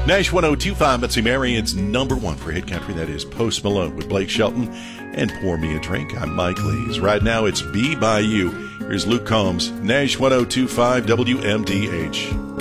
Nash 1025, Betsy Marion's number one for hit country. That is Post Malone with Blake Shelton and Pour Me a Drink. I'm Mike Lees. Right now it's Be By You. Here's Luke Combs, Nash 1025 WMDH.